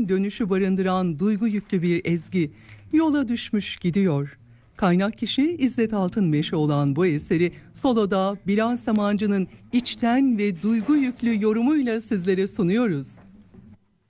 içten dönüşü barındıran duygu yüklü bir ezgi. Yola düşmüş gidiyor. Kaynak kişi İzzet Altınmeşe olan bu eseri soloda Bilal Samancı'nın içten ve duygu yüklü yorumuyla sizlere sunuyoruz.